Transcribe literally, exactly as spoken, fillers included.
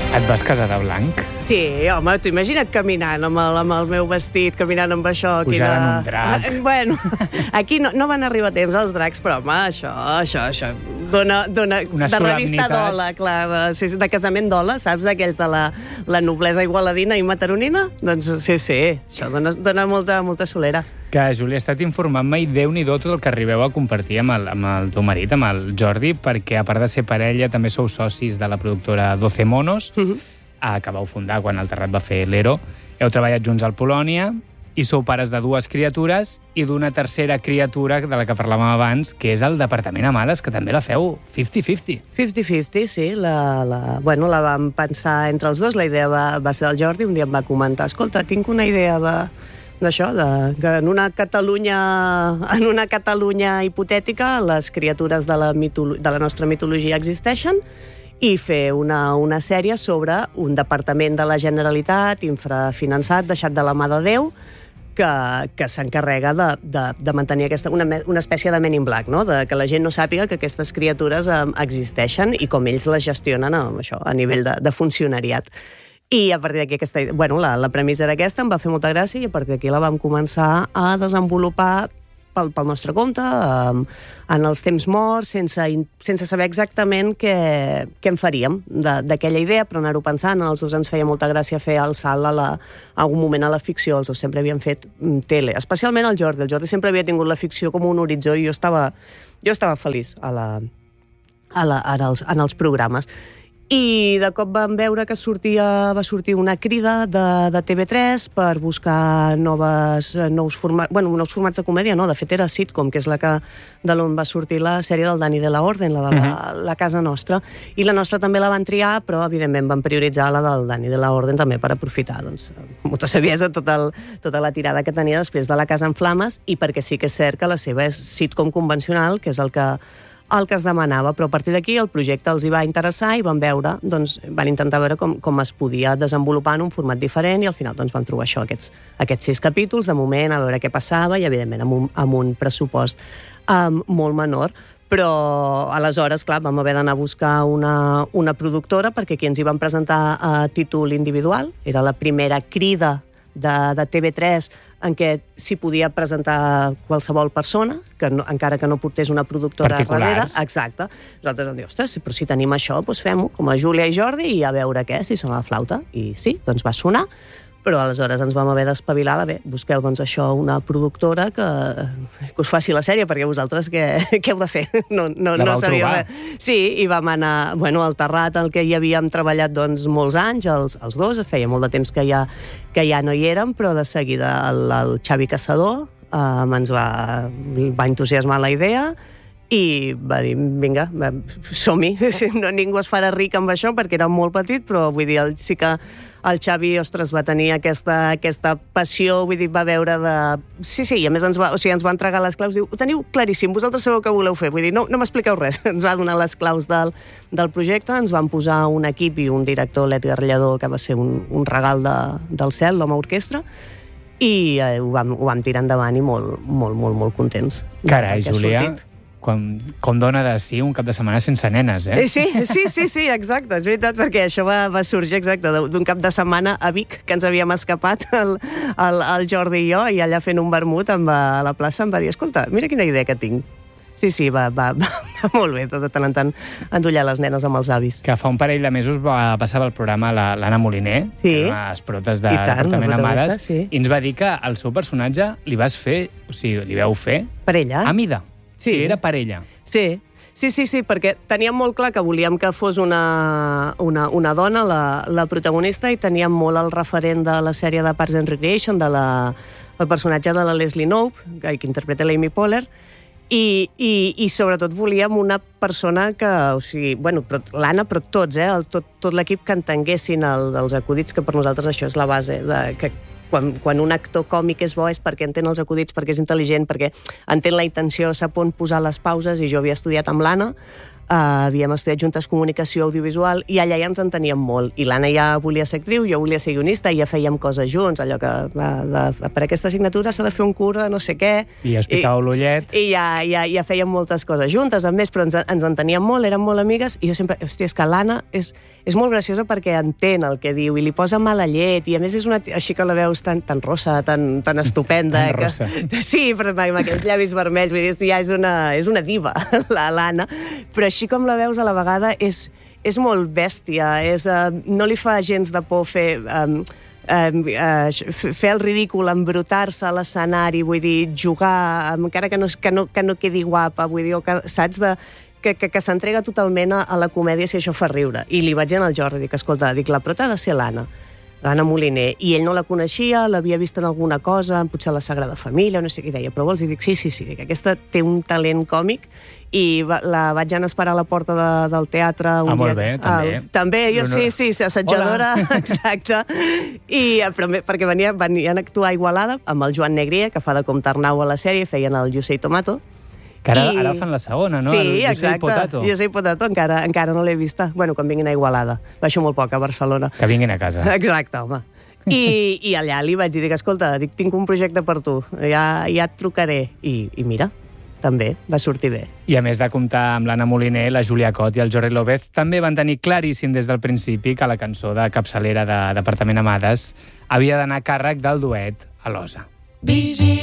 Et vas casar de blanc? Sí, home, tu imagina't caminant amb el, amb el meu vestit, caminant amb això... Pujant en un drac. Bueno, aquí no, no van arribar a temps els dracs, però, home, això, això, això... Dona, dona, Una de revista solemnitat. d'Ola, clar, de, de casament d'Ola, saps? D'aquells de la, la noblesa igualadina i mataronina? Doncs sí, sí, això dona, dona molta, molta solera. Que, Júlia, he estat informant-me i Déu-n'hi-do tot el que arribeu a compartir amb el, amb el teu marit, amb el Jordi, perquè, a part de ser parella, també sou socis de la productora doce Monos, uh -huh. que vau fundar quan el Terrat va fer l'Ero. Heu treballat junts al Polònia i sou pares de dues criatures i d'una tercera criatura de la que parlàvem abans, que és el Departament Amades, que també la feu cinquanta cinquanta. cinquanta cinquanta, sí. La, la, bueno, la vam pensar entre els dos. La idea va, va ser del Jordi. Un dia em va comentar, escolta, tinc una idea de... d'això, de, que en una Catalunya en una Catalunya hipotètica les criatures de la, mitolo de la nostra mitologia existeixen i fer una, una sèrie sobre un departament de la Generalitat infrafinançat, deixat de la mà de Déu, que, que s'encarrega de, de, de mantenir aquesta, una, una espècie de Men in Black, no? De que la gent no sàpiga que aquestes criatures eh, existeixen i com ells les gestionen amb això, a nivell de, de funcionariat. I a partir d'aquí, aquesta, bueno, la, la premissa era aquesta, em va fer molta gràcia i a partir d'aquí la vam començar a desenvolupar pel, pel nostre compte, um, en els temps morts, sense, sense saber exactament què, què en faríem d'aquella idea, però anar-ho pensant. Els dos ens feia molta gràcia fer el salt a, la, a algun moment a la ficció. Els dos sempre havien fet tele, especialment el Jordi. El Jordi sempre havia tingut la ficció com un horitzó i jo estava, jo estava feliç a la, a la, en, els, en els programes. I de cop vam veure que sortia, va sortir una crida de, de T V tres per buscar noves, nous, formats, bueno, nous formats de comèdia, no, de fet era sitcom, que és la que de l'on va sortir la sèrie del Dani de la Orden, la de la, uh-huh. la casa nostra. I la nostra també la van triar, però evidentment van prioritzar la del Dani de la Orden també per aprofitar, doncs, molta saviesa, tot el, tota la tirada que tenia després de la Casa en Flames, i perquè sí que és cert que la seva és sitcom convencional, que és el que el que es demanava, però a partir d'aquí el projecte els hi va interessar i van veure, doncs, van intentar veure com, com es podia desenvolupar en un format diferent i al final doncs, van trobar això, aquests, aquests sis capítols, de moment, a veure què passava i, evidentment, amb un, amb un pressupost um, molt menor. Però, aleshores, clar, vam haver d'anar a buscar una, una productora perquè aquí ens hi van presentar a títol individual. Era la primera crida de, de T V tres en què s'hi podia presentar qualsevol persona, que no, encara que no portés una productora darrere. Exacte. Nosaltres vam dir, ostres, però si tenim això, doncs fem-ho, com a Júlia i Jordi, i a veure què, si sona la flauta. I sí, doncs va sonar. Però aleshores ens vam haver d'espavilar de, bé, busqueu doncs això, una productora que, que us faci la sèrie, perquè vosaltres què, què heu de fer? No, no, la no vau trobar. Sí, i vam anar, bueno, al Terrat, el que hi havíem treballat doncs, molts anys, els, els dos, feia molt de temps que ja, que ja no hi érem, però de seguida el, el Xavi Caçador eh, ens va, va entusiasmar la idea i va dir, vinga, som-hi. No, ningú es farà ric amb això perquè era molt petit, però vull dir, el, sí que el Xavi, ostres, va tenir aquesta, aquesta passió, vull dir, va veure de... Sí, sí, i a més ens va, o sigui, ens va entregar les claus, diu, ho teniu claríssim, vosaltres sabeu què voleu fer, vull dir, no, no m'expliqueu res. Ens va donar les claus del, del projecte, ens van posar un equip i un director, l'Edgar Lledó, que va ser un, un regal de, del cel, l'home orquestra, i eh, ho, vam, ho vam tirar endavant i molt, molt, molt, molt contents. Carai, Júlia, com, com dona de sí un cap de setmana sense nenes, eh? Sí, sí, sí, sí, exacte, és veritat, perquè això va, va sorgir exacte d'un cap de setmana a Vic, que ens havíem escapat el, el, el Jordi i jo, i allà fent un vermut amb, a la plaça em va dir, escolta, mira quina idea que tinc. Sí, sí, va, va, va, va molt bé, de tant en tant endollar les nenes amb els avis. Que fa un parell de mesos va passar pel programa l'Anna Moliner, sí. que les protes de Departament Amades, sí. I ens va dir que el seu personatge li vas fer, o sigui, li veu fer... Per ella? A mida. Sí. Sí, era per ella. Sí, sí, sí, sí, perquè teníem molt clar que volíem que fos una, una, una dona, la, la protagonista, i teníem molt el referent de la sèrie de Parks and Recreation, de la, el personatge de la Leslie Knope, que, que interpreta l'Amy Poehler, i, i, i sobretot volíem una persona que, o sigui, bueno, l'Anna, però tots, eh, el, tot, tot l'equip que entenguessin el, els acudits, que per nosaltres això és la base, de, que quan, quan un actor còmic és bo és perquè entén els acudits, perquè és intel·ligent, perquè entén la intenció, sap on posar les pauses, i jo havia estudiat amb l'Anna, Uh, havíem estudiat juntes comunicació audiovisual i allà ja ens enteníem molt. I l'Anna ja volia ser actriu, jo volia ser guionista i ja fèiem coses junts, allò que va, de, per aquesta assignatura s'ha de fer un curs de no sé què. I ja es picava l'ullet. I ja, ja, ja fèiem moltes coses juntes, a més, però ens, ens enteníem molt, érem molt amigues, i jo sempre, hòstia, és que l'Anna és, és molt graciosa perquè entén el que diu i li posa mala llet, i a més és una, així que la veus tan, tan rossa, tan, tan estupenda. Tan rossa. Que, sí, però amb aquells llavis vermells, vull dir, ja és una, és una diva, l'Anna, però així com la veus a la vegada és, és molt bèstia, és, uh, no li fa gens de por fer, um, um, uh, fer el ridícul, embrutar-se a l'escenari, vull dir, jugar, um, encara que no, que, no, que no quedi guapa, vull dir, que, saps, de, que, que, que s'entrega totalment a, a la comèdia si això fa riure. I li vaig dir al Jordi, dic, escolta, dic, la prota ha de ser l'Anna, l'Anna Moliner, i ell no la coneixia, l'havia vist en alguna cosa, potser la Sagrada Família, no sé què deia, però vols? I dic, sí, sí, sí, dic, aquesta té un talent còmic, i va, la vaig anar a esperar a la porta de, del teatre un ah, dia. Molt bé, també. Ah, també, jo no, no. sí, sí, assetjadora, exacte. I, però, perquè venia, venien a actuar a Igualada amb el Joan Negrier, que fa de Comte Arnau a la sèrie, feien el José i Tomato. Que ara, I... ara fan la segona, no? Sí, el exacte. Potato. Jo soy Potato, encara, encara no l'he vista. Bueno, quan vinguin a Igualada. Baixo molt poc a Barcelona. Que vinguin a casa. Exacte, home. I, i allà li vaig dir, escolta, dic, tinc un projecte per tu, ja, ja et trucaré. I, I mira, també va sortir bé. I a més de comptar amb l'Anna Moliner, la Júlia Cot i el Jordi López també van tenir claríssim des del principi que la cançó de capçalera de Departament Amades havia d'anar a càrrec del duet a l'Osa.